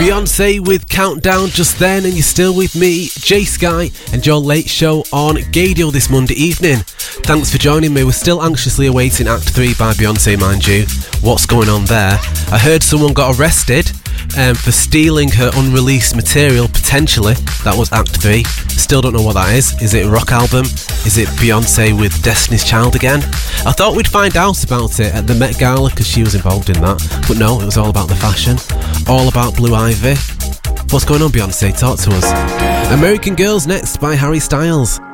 Beyonce with Countdown just then, and you're still with me, Jay Sky, and your late show on Gaydio this Monday evening. Thanks for joining me. We're still anxiously awaiting Act 3 by Beyonce, mind you. What's going on there? I heard someone got arrested for stealing her unreleased material, potentially. That was Act 3. Still don't know what that is. Is it a rock album? Is it Beyonce with Destiny's Child again? I thought we'd find out about it at the Met Gala because she was involved in that. But no, it was all about the fashion. All about Blue Ivy. What's going on, Beyonce? Talk to us. American Girls next by Harry Styles.